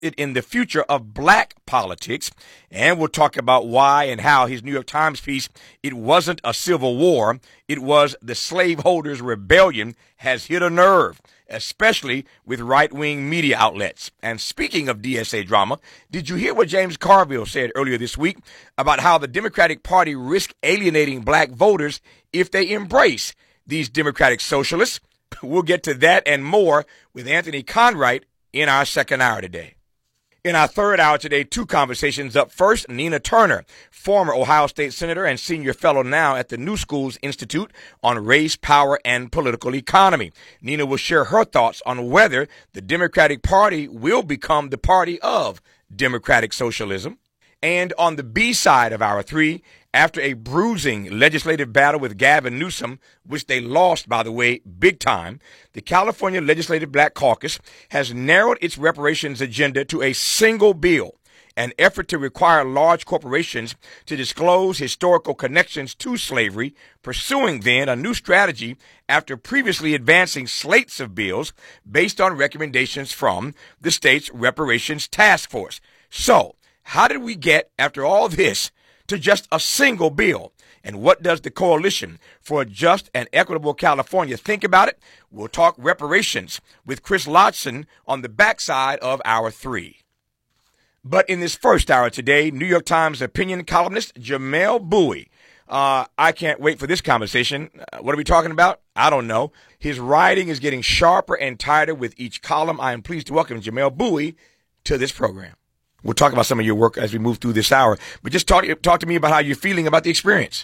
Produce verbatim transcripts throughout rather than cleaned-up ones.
interested in the future of black politics, and we'll talk about why and how his New York Times piece, "It Wasn't a Civil War, It Was the Slaveholders' Rebellion," has hit a nerve, especially with right-wing media outlets. And speaking of D S A drama, did you hear what James Carville said earlier this week about how the Democratic Party risks alienating black voters if they embrace these Democratic socialists? We'll get to that and more with Anthony Conright in our second hour today. In our third hour today, two conversations up. First, Nina Turner, former Ohio State Senator and senior fellow now at the New Schools Institute on Race, Power, and Political Economy. Nina will share her thoughts on whether the Democratic Party will become the party of democratic socialism. And on the B side of hour three, after a bruising legislative battle with Gavin Newsom, which they lost, by the way, big time, the California Legislative Black Caucus has narrowed its reparations agenda to a single bill, an effort to require large corporations to disclose historical connections to slavery, pursuing then a new strategy after previously advancing slates of bills based on recommendations from the state's reparations task force. So, how did we get, after all this, to just a single bill? And what does the Coalition for a Just and Equitable California think about it? We'll talk reparations with Chris Lodson on the backside of hour three. But in this first hour today, New York Times opinion columnist Jamelle Bouie. Uh, I can't wait for this conversation. Uh, what are we talking about? I don't know. His writing is getting sharper and tighter with each column. I am pleased to welcome Jamelle Bouie to this program. We'll talk about some of your work as we move through this hour, but just talk, talk to me about how you're feeling about the experience.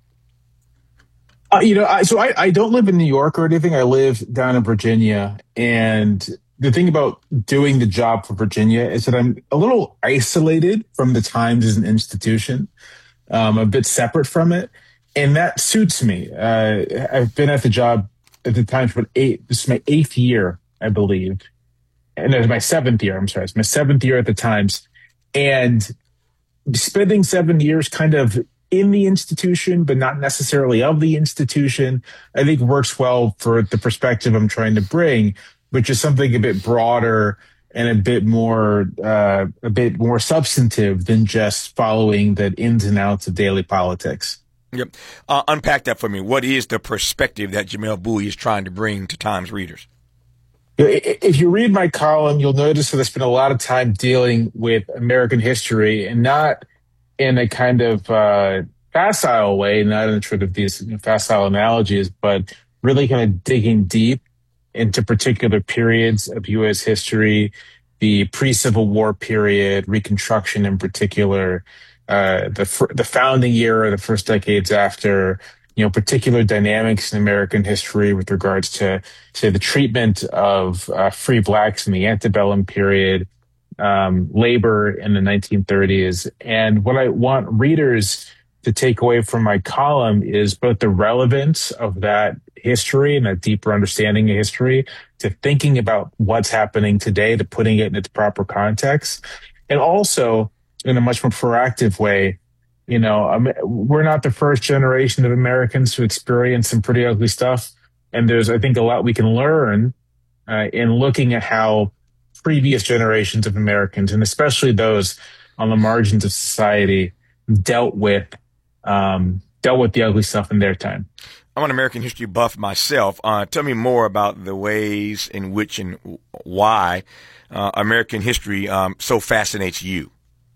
Uh, you know, I, so I, I don't live in New York or anything. I live down in Virginia. And the thing about doing the job for Virginia is that I'm a little isolated from the Times as an institution, um, a bit separate from it. And that suits me. Uh, I've been at the job at the Times for eight, this is my eighth year, I believe. And it was my seventh year, I'm sorry, it's my seventh year at the Times. And spending seven years kind of in the institution, but not necessarily of the institution, I think works well for the perspective I'm trying to bring, which is something a bit broader and a bit more, uh, a bit more substantive than just following the ins and outs of daily politics. Yep. Uh, unpack that for me. What is the perspective that Jamelle Bouie is trying to bring to Times readers? If you read my column, you'll notice that I spent a lot of time dealing with American history, and not in a kind of uh, facile way, not in sort of these facile analogies, but really kind of digging deep into particular periods of U S history, the pre-Civil War period, Reconstruction in particular, uh, the the founding era, the first decades after, you know, particular dynamics in American history with regards to, to the treatment of uh, free blacks in the antebellum period, um, labor in the nineteen thirties. And what I want readers to take away from my column is both the relevance of that history and that deeper understanding of history to thinking about what's happening today, to putting it in its proper context, and also in a much more proactive way. You know, I mean, we're not the first generation of Americans to experience some pretty ugly stuff. And there's, I think, a lot we can learn uh, in looking at how previous generations of Americans, and especially those on the margins of society, dealt with um, dealt with the ugly stuff in their time. I'm an American history buff myself. Uh, tell me more about the ways in which and why uh, American history um, so fascinates you.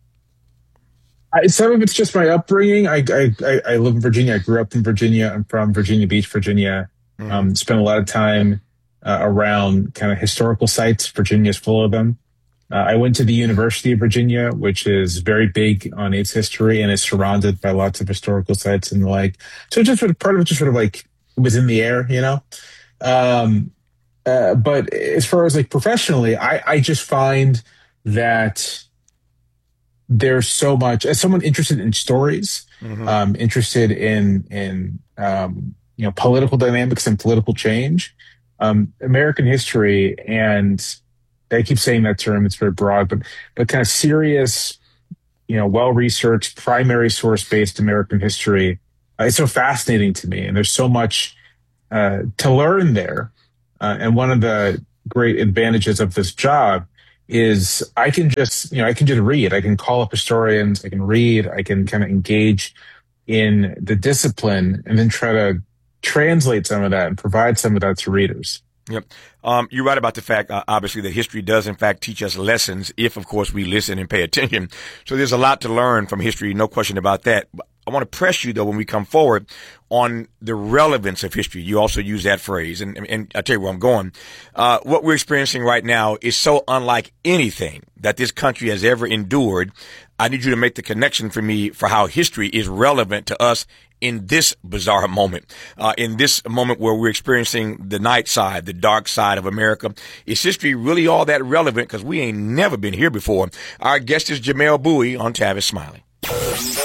I, some of it's just my upbringing. I, I I live in Virginia. I grew up in Virginia. I'm from Virginia Beach, Virginia. Mm-hmm. Um, spent a lot of time uh, around kind of historical sites. Virginia's full of them. Uh, I went to the University of Virginia, which is very big on its history and is surrounded by lots of historical sites and the like. So just sort of part of it just sort of like was in the air, you know. Um, uh, but as far as like professionally, I, I just find that there's so much, as someone interested in stories, mm-hmm. um, interested in, in, um, you know, political dynamics and political change, um, American history, and I keep saying that term, it's very broad, but, but kind of serious, you know, well-researched, primary source-based American history, uh, it's so fascinating to me. And there's so much, uh, to learn there. Uh, and one of the great advantages of this job is I can just, you know, I can just read. I can call up historians. I can read. I can kind of engage in the discipline and then try to translate some of that and provide some of that to readers. Yep. Um, you're right about the fact, uh, obviously, that history does, in fact, teach us lessons if, of course, we listen and pay attention. So there's a lot to learn from history, no question about that. I want to press you, though, when we come forward on the relevance of history. You also use that phrase, and, and I'll tell you where I'm going. Uh, what we're experiencing right now is so unlike anything that this country has ever endured. I need you to make the connection for me for how history is relevant to us in this bizarre moment, uh, in this moment where we're experiencing the night side, the dark side of America. Is history really all that relevant? Because we ain't never been here before. Our guest is Jamelle Bouie on Tavis Smiley.